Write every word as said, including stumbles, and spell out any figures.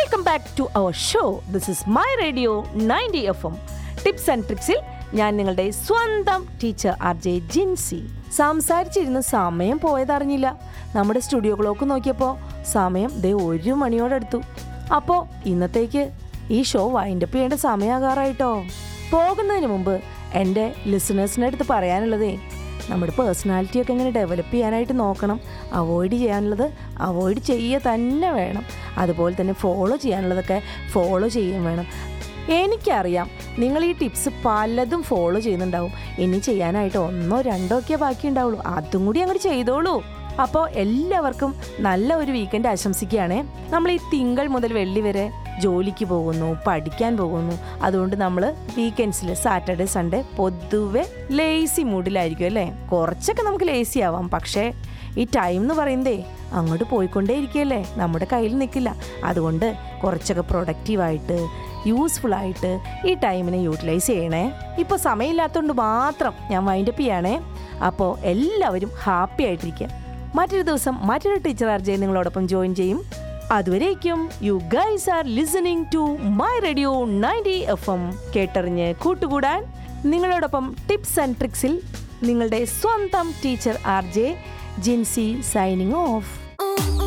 Welcome back to our show. This is my radio ninety F M. Tips and ട്രിക്സിൽ ഞാൻ നിങ്ങളുടെ സ്വന്തം teacher R J Jincy. സംസാരിച്ചിരുന്ന് സമയം പോയതറിഞ്ഞില്ല. നമ്മുടെ studio clock നോക്കിയപ്പോൾ സമയം ദേ ഒരു മണിയോടടുത്തു. അപ്പോൾ ഇന്നത്തേക്ക് ഈ ഷോ വൈൻഡപ്പ് ചെയ്യേണ്ട സമയമാകാറായിട്ടോ. പോകുന്നതിന് മുമ്പ് എൻ്റെ ലിസണേഴ്സിൻ്റെ അടുത്ത് പറയാനുള്ളതേ, നമ്മുടെ പേഴ്സണാലിറ്റിയൊക്കെ ഇങ്ങനെ ഡെവലപ്പ് ചെയ്യാനായിട്ട് നോക്കണം. അവോയ്ഡ് ചെയ്യാനുള്ളത് അവോയ്ഡ് ചെയ്യുക തന്നെ വേണം. അതുപോലെ തന്നെ ഫോളോ ചെയ്യാനുള്ളതൊക്കെ ഫോളോ ചെയ്യുകയും വേണം. എനിക്കറിയാം നിങ്ങൾ ഈ ടിപ്സ് പലതും ഫോളോ ചെയ്യുന്നുണ്ടാവും. ഇനി ചെയ്യാനായിട്ട് ഒന്നോ രണ്ടോ ഒക്കെ ബാക്കി ഉണ്ടാവുള്ളൂ. അതും കൂടി അങ്ങോട്ട് ചെയ്തോളൂ. അപ്പോൾ എല്ലാവർക്കും നല്ല ഒരു വീക്കെൻഡ് ആശംസിക്കുകയാണേ. നമ്മൾ ഈ തിങ്കൾ മുതൽ വെള്ളി വരെ ജോലിക്ക് പോകുന്നു, പഠിക്കാൻ പോകുന്നു. അതുകൊണ്ട് നമ്മൾ വീക്കെൻഡ്സിൽ സാറ്റർഡേ സൺഡേ പൊതുവെ ലേസി മൂഡിലായിരിക്കും അല്ലേ. കുറച്ചൊക്കെ നമുക്ക് ലേസി ആവാം, പക്ഷേ ഈ ടൈം എന്ന് പറയുന്നതേ അങ്ങോട്ട് പോയിക്കൊണ്ടേ ഇരിക്കുകയല്ലേ, നമ്മുടെ കയ്യിൽ നിൽക്കില്ല. അതുകൊണ്ട് കുറച്ചൊക്കെ പ്രൊഡക്റ്റീവായിട്ട് യൂസ്ഫുള്ളായിട്ട് ഈ ടൈമിനെ യൂട്ടിലൈസ് ചെയ്യണേ. ഇപ്പോൾ സമയമില്ലാത്തതുകൊണ്ട് മാത്രം ഞാൻ വൈൻഡപ്പ് ചെയ്യണേ. അപ്പോൾ എല്ലാവരും ഹാപ്പി ആയിട്ടിരിക്കുക. മറ്റൊരു ദിവസം മറ്റൊരു ടീച്ചർ ആർ ജെ നിങ്ങളോടൊപ്പം ജോയിൻ ചെയ്യും. അതുവരേക്കും you guys are listening to my radio ninety F M. കേട്ടറിഞ്ഞ് കൂട്ടുകൂടാൻ നിങ്ങളോടൊപ്പം ടിപ്സ് ആൻഡ് ട്രിക്സിൽ നിങ്ങളുടെ സ്വന്തം teacher R J Jincy signing off.